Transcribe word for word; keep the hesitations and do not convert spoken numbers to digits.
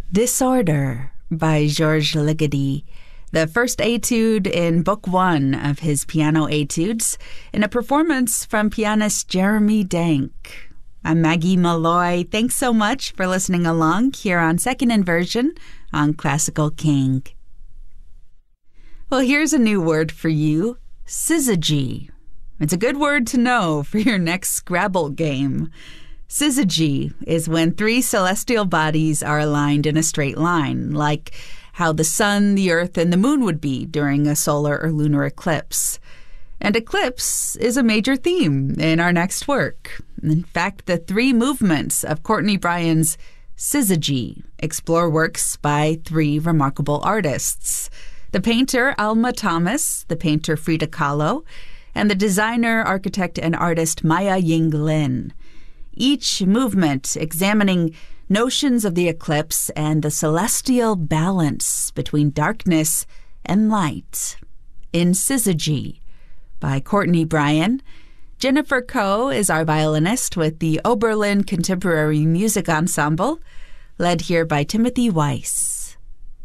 Disorder by Georges Ligeti, the first etude in Book One of his piano etudes, in a performance from pianist Jeremy Dank. I'm Maggie Malloy. Thanks so much for listening along here on Second Inversion on Classical King. Well, here's a new word for you, syzygy. It's a good word to know for your next Scrabble game. Syzygy is when three celestial bodies are aligned in a straight line, like how the sun, the earth, and the moon would be during a solar or lunar eclipse. And eclipse is a major theme in our next work. In fact, the three movements of Courtney Bryan's Syzygy explore works by three remarkable artists: the painter Alma Thomas, the painter Frida Kahlo, and the designer, architect, and artist Maya Ying Lin. Each movement examining notions of the eclipse and the celestial balance between darkness and light. In Syzygy by Courtney Bryan, Jennifer Koh is our violinist with the Oberlin Contemporary Music Ensemble, led here by Timothy Weiss.